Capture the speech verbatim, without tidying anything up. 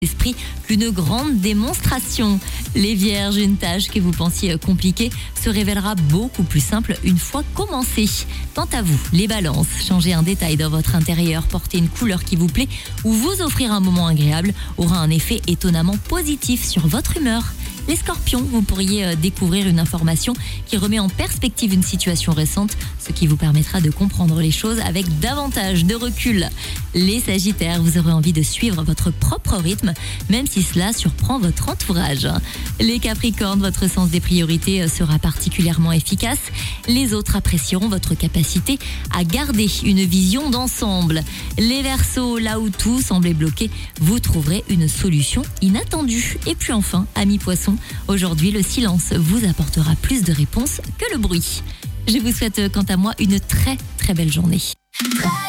Esprit qu'une grande démonstration. Les Vierges, une tâche que vous pensiez compliquée se révélera beaucoup plus simple une fois commencée. Quant à vous, les Balances, changer un détail dans votre intérieur, porter une couleur qui vous plaît ou vous offrir un moment agréable aura un effet étonnamment positif sur votre humeur. Les Scorpions, vous pourriez découvrir une information qui remet en perspective une situation récente, ce qui vous permettra de comprendre les choses avec davantage de recul. Les Sagittaires, vous aurez envie de suivre votre propre rythme, même si cela surprend votre entourage. Les Capricornes, votre sens des priorités sera particulièrement efficace. Les autres apprécieront votre capacité à garder une vision d'ensemble. Les Verseaux, là où tout semblait bloqué, vous trouverez une solution inattendue. Et puis enfin, amis Poissons, aujourd'hui, le silence vous apportera plus de réponses que le bruit. Je vous souhaite, quant à moi, une très très belle journée.